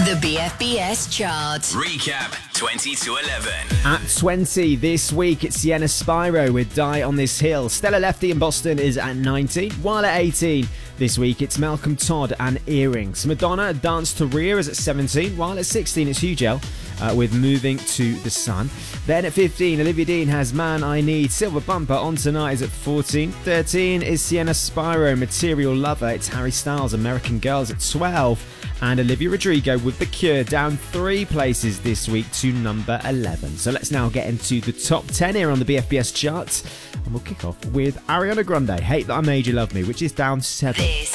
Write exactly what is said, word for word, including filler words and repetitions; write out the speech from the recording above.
The B F B S chart. Recap twenty to eleven. At twenty this week, it's Sienna Spyro with Die on This Hill. Stella Lefty in Boston is at nineteen, while at eighteen this week, it's Malcolm Todd and Earrings. Madonna, Dance to Rhea is at seventeen, while at sixteen, it's Hugel uh, with Moving to the Sun. Then at fifteen, Olivia Dean has Man I Need. Silver Bumper on Tonight is at fourteen. thirteen is Sienna Spyro, Material Lover. It's Harry Styles, American Girls at twelve. And Olivia Rodrigo with The Cure down three places this week to number eleven. So let's now get into the top ten here on the B F B S charts. And we'll kick off with Ariana Grande, Hate That I Made You Love Me, which is down seven. This